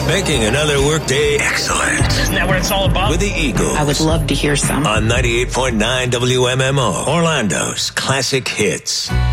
Making another workday excellent. Isn't that what it's all about? With the Eagles. I would love to hear some. On 98.9 WMMO, Orlando's classic hits.